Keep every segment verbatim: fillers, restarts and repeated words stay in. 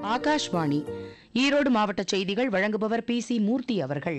ஆகாஷ்வாணி ஈரோடு மாவட்ட செய்திகள் வழங்குபவர் பி சி மூர்த்தி அவர்கள்.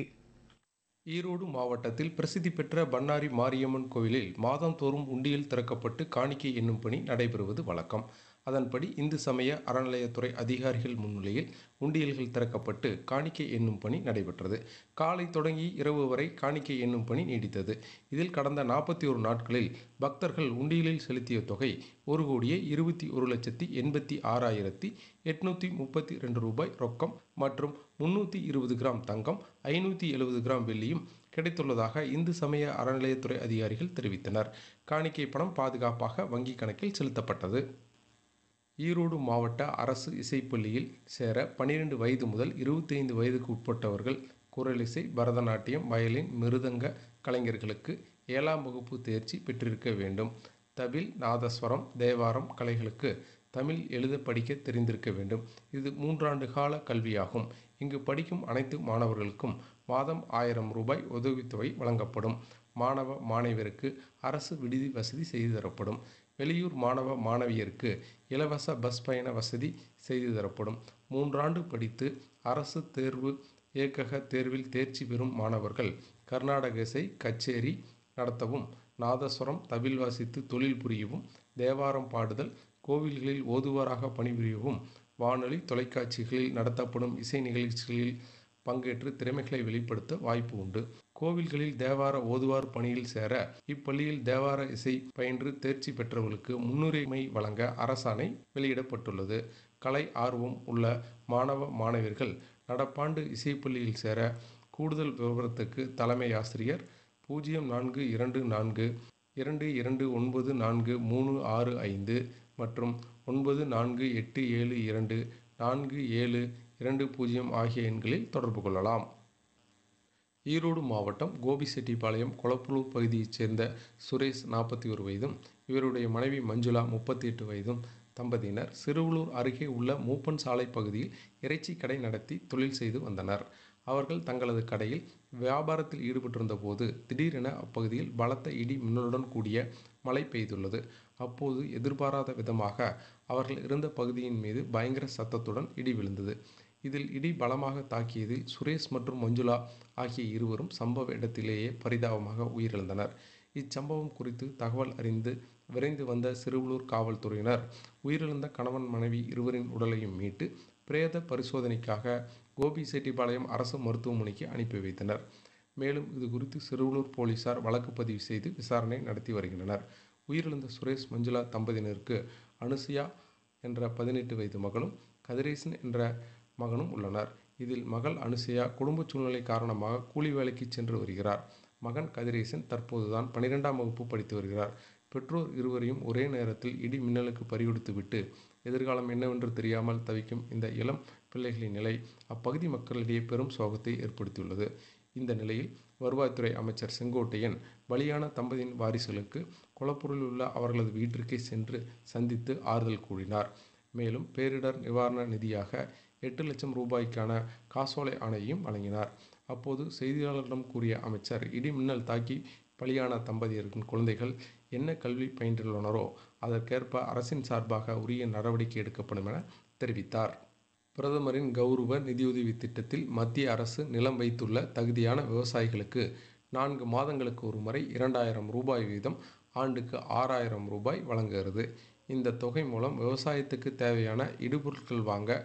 ஈரோடு மாவட்டத்தில் பிரசித்தி பெற்ற பண்ணாரி மாரியம்மன் கோவிலில் மாதந்தோறும் உண்டியல் திறக்கப்பட்டு காணிக்கை என்னும் பணி நடைபெறுவது வழக்கம். அதன்படி இந்து சமய அறநிலையத்துறை அதிகாரிகள் முன்னிலையில் உண்டியல்கள் திறக்கப்பட்டு காணிக்கை என்னும் பணி நடைபெற்றது. காலை தொடங்கி இரவு வரை காணிக்கை என்னும் பணி நீடித்தது. இதில் கடந்த நாற்பத்தி ஒரு நாட்களில் பக்தர்கள் உண்டியலில் செலுத்திய தொகை ஒரு கோடியே இருபத்தி ஒரு லட்சத்தி எண்பத்தி ஆறாயிரத்தி எட்நூத்தி முப்பத்தி ரெண்டு ரூபாய் ரொக்கம் மற்றும் முன்னூத்தி இருபது கிராம் தங்கம், ஐநூத்தி எழுபது கிராம் வெள்ளியும் கிடைத்துள்ளதாக இந்து சமய அறநிலையத்துறை அதிகாரிகள் தெரிவித்தனர். காணிக்கை பணம் பாதுகாப்பாக வங்கி கணக்கில் செலுத்தப்பட்டது. ஈரோடு மாவட்ட அரசு இசைப்பள்ளியில் சேர பன்னிரண்டு வயது முதல் இருபத்தி ஐந்து வயதுக்கு உட்பட்டவர்கள் குரலிசை, பரதநாட்டியம், வயலின், மிருதங்க கலைஞர்களுக்கு ஏழாம் வகுப்பு தேர்ச்சி பெற்றிருக்க வேண்டும். தவில், நாதஸ்வரம், தேவாரம் கலைகளுக்கு தமிழ் எழுத படிக்க தெரிந்திருக்க வேண்டும். இது மூன்றாண்டு கால கல்வியாகும். இங்கு படிக்கும் அனைத்து மாணவர்களுக்கும் மாதம் ஆயிரம் ரூபாய் உதவித்தொகை வழங்கப்படும். மாணவ மாணவியருக்கு அரசு விடுதி வசதி செய்து தரப்படும். வெளியூர் மாணவ மாணவியருக்கு இலவச பஸ் பயண வசதி செய்து தரப்படும். மூன்றாண்டு படித்து அரசு தேர்வு இயக்கக தேர்வில் தேர்ச்சி பெறும் மாணவர்கள் கர்நாடக இசை கச்சேரி நடத்தவும், நாதஸ்வரம், தவில் வாசித்து தொழில் புரியவும், தேவாரம் பாடுதல், கோவில்களில் ஓதுவராக பணிபுரியவும், வானொலி, தொலைக்காட்சிகளில் நடத்தப்படும் இசை நிகழ்ச்சிகளில் பங்கேற்று திறமைகளை வெளிப்படுத்த வாய்ப்பு உண்டு. கோவில்களில் தேவார ஓதுவார் பணியில் சேர இப்பள்ளியில் தேவார இசை பயின்று தேர்ச்சி பெற்றவர்களுக்கு முன்னுரிமை வழங்க அரசாணை வெளியிடப்பட்டுள்ளது. கலை ஆர்வம் உள்ள மாணவ மாணவியர்கள் நடப்பாண்டு இசைப்பள்ளியில் சேர கூடுதல் விவரத்துக்கு தலைமை ஆசிரியர் பூஜ்ஜியம் நான்கு இரண்டு நான்கு இரண்டு இரண்டு ஒன்பது நான்கு மூணு ஆறு ஐந்து மற்றும் ஒன்பது நான்கு எட்டு ஏழு இரண்டு நான்கு ஏழு இரண்டு பூஜ்ஜியம் ஆகிய எண்களில் தொடர்பு கொள்ளலாம். ஈரோடு மாவட்டம் கோபிசெட்டிப்பாளையம் கொளப்பலூர் பகுதியைச் சேர்ந்த சுரேஷ் நாற்பத்தி ஒரு வயதும், இவருடைய மனைவி மஞ்சுளா முப்பத்தி எட்டு வயதும் தம்பதியினர் சிறுவலூர் அருகே உள்ள மூப்பன் சாலை பகுதியில் இறைச்சி கடை நடத்தி தொழில் செய்து வந்தனர். அவர்கள் தங்களது கடையில் வியாபாரத்தில் ஈடுபட்டிருந்த போது திடீரென அப்பகுதியில் பலத்த இடி மின்னலுடன் கூடிய மழை பெய்துள்ளது. அப்போது எதிர்பாராத விதமாக அவர்கள் இருந்த பகுதியின் மீது பயங்கர சத்தத்துடன் இடி விழுந்தது. இதில் இடி பலமாக தாக்கியதில் சுரேஷ் மற்றும் மஞ்சுளா ஆகிய இருவரும் சம்பவ இடத்திலேயே பரிதாபமாக உயிரிழந்தனர். இச்சம்பவம் குறித்து தகவல் அறிந்து விரைந்து வந்த சிறுவலூர் காவல்துறையினர் உயிரிழந்த கணவன் மனைவி இருவரின் உடலையும் மீட்டு பிரேத பரிசோதனைக்காக கோபிசெட்டிப்பாளையம் அரசு மருத்துவமனைக்கு அனுப்பி வைத்தனர். மேலும் இது குறித்து சிறுவலூர் போலீசார் வழக்கு பதிவு செய்து விசாரணை நடத்தி வருகின்றனர். உயிரிழந்த சுரேஷ், மஞ்சுளா தம்பதியினருக்கு அனுசுயா என்ற பதினெட்டு வயது மகளும், கதிரேசன் என்ற மகனும் உள்ளனர். இதில் மகள் அனுசுயா குடும்ப சூழ்நிலை காரணமாக கூலி வேலைக்கு சென்று வருகிறார். மகன் கதிரேசன் தற்போதுதான் பனிரெண்டாம் வகுப்பு படித்து வருகிறார். பெற்றோர் இருவரையும் ஒரே நேரத்தில் இடி மின்னலுக்கு பறிகொடுத்துவிட்டு எதிர்காலம் என்னவென்று தெரியாமல் தவிக்கும் இந்த இளம் பிள்ளைகளின் நிலை அப்பகுதி மக்களிடையே பெரும் சோகத்தை ஏற்படுத்தியுள்ளது. இந்த நிலையில் வருவாய்த்துறை அமைச்சர் செங்கோட்டையன் பலியான தம்பதியின் வாரிசுகளுக்கு கொளப்பூரில் உள்ள அவர்களது வீட்டிற்கே சென்று சந்தித்து ஆறுதல் கூறினார். மேலும் பேரிடர் நிவாரண நிதியாக எட்டு லட்சம் ரூபாய்க்கான காசோலை ஆணையையும் வழங்கினார். அப்போது செய்தியாளர்களிடம் கூறிய அமைச்சர், இடி மின்னல் தாக்கி பலியான தம்பதியரின் குழந்தைகள் என்ன கல்வி பயின்றுள்ளனரோ அதற்கேற்ப அரசின் சார்பாக உரிய நடவடிக்கை எடுக்கப்படும் என தெரிவித்தார். பிரதமரின் கௌரவ நிதியுதவி திட்டத்தில் மத்திய அரசு நிலம் வைத்துள்ள தகுதியான விவசாயிகளுக்கு நான்கு மாதங்களுக்கு ஒரு முறை இரண்டாயிரம் ரூபாய் வீதம் ஆண்டுக்கு ஆறாயிரம் ரூபாய் வழங்குகிறது. இந்த தொகை மூலம் விவசாயத்துக்கு தேவையான இடுபொருட்கள் வாங்க